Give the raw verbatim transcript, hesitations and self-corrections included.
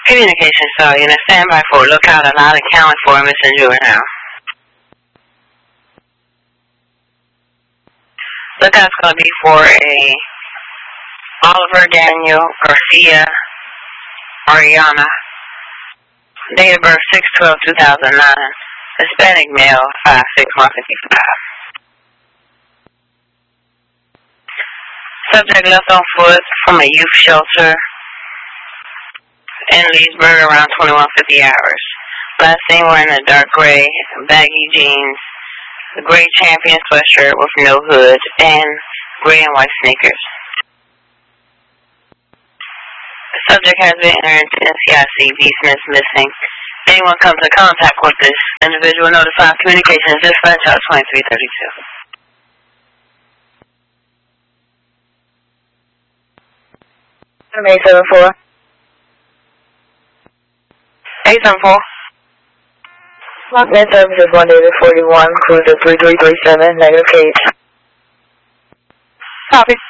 Communication cell unit, stand by for lookout and not accounted for missing juvenile. Lookout's going to be for a Oliver Daniel Garcia Mariana, date of birth six twelve two thousand nine, Hispanic male, five six one fifty-five. Subject left on foot from a youth shelter in Leesburg around twenty-one fifty hours. Last seen wearing a dark gray baggy jeans, a gray champion sweatshirt with no hood, and gray and white sneakers. The subject has been entered into N C I C B Smith missing. If anyone comes in contact with this individual, notify communications dispatch out twenty-three thirty-two. eight seven four. eight seven four. Lockman services one David forty-one, cruiser three three three seven, negative K. Copy.